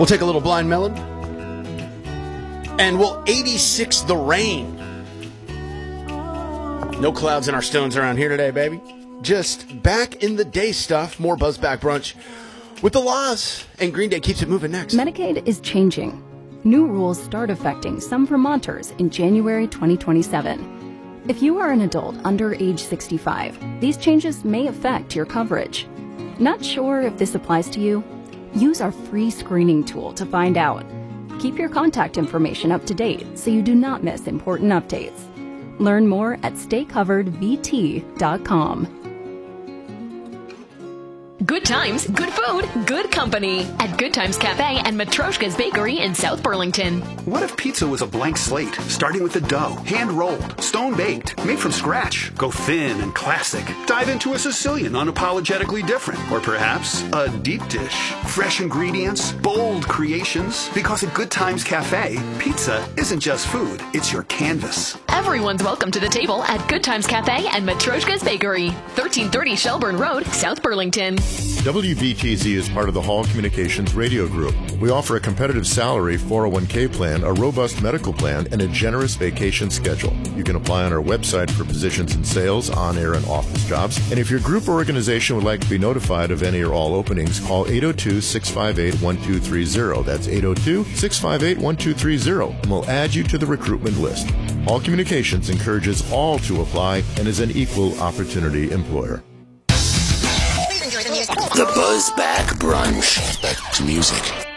We'll take a little Blind Melon. And we'll 86 the rain. No clouds in our stones around here today, baby. Just back in the day stuff. More Buzzback Brunch with the laws. And Green Day keeps it moving next. Medicaid is changing. New rules start affecting some Vermonters in January 2027. If you are an adult under age 65, these changes may affect your coverage. Not sure if this applies to you? Use our free screening tool to find out. Keep your contact information up to date so you do not miss important updates. Learn more at staycoveredvt.com. Good times, good food, good company at Good Times Cafe and Matryoshka's Bakery in South Burlington. What if pizza was a blank slate, starting with the dough, hand-rolled, stone-baked, made from scratch? Go thin and classic. Dive into a Sicilian, unapologetically different. Or perhaps a deep dish. Fresh ingredients, bold creations. Because at Good Times Cafe, pizza isn't just food, it's your canvas. Everyone's welcome to the table at Good Times Cafe and Matryoshka's Bakery, 1330 Shelburne Road, South Burlington. WBTZ is part of the Hall Communications Radio Group. We offer a competitive salary, 401k plan, a robust medical plan, and a generous vacation schedule. You can apply on our website for positions in sales, on-air, and office jobs. And if your group or organization would like to be notified of any or all openings, call 802-658-1230. That's 802-658-1230, and we'll add you to the recruitment list. Hall Communications encourages all to apply and is an equal opportunity employer. The Buzzback Brunch. Back to music.